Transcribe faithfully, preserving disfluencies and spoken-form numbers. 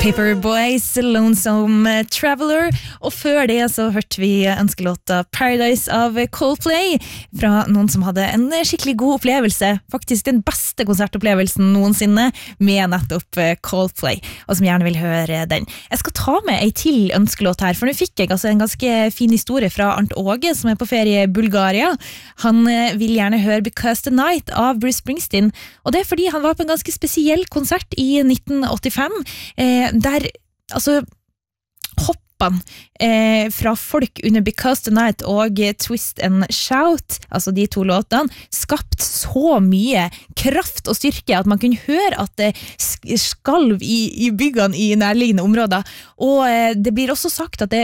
Paperboys, Lonesome Traveler, og før det så hørte vi ønskelåta Paradise av Coldplay fra noen som hadde en skikkelig god opplevelse, faktisk den beste konsertopplevelsen noensinne med nettopp Coldplay, og som gjerne vil høre den. Jeg skal ta med ei til ønskelåt her, for nå fikk jeg altså en ganske fin historie fra Arnt Åge, som er på ferie i Bulgaria. Han vil gjerne høre Because the Night av Bruce Springsteen, og det er fordi han var på en ganske spesiell konsert i nitten åttifem, eh, der altså hoppene eh, fra folk under Because the Night og Twist and Shout, altså de to låtene, skapt så mye kraft og styrke at man kunne høre at det skalv i, i byggene i nærliggende områder, og eh, det blir også sagt at det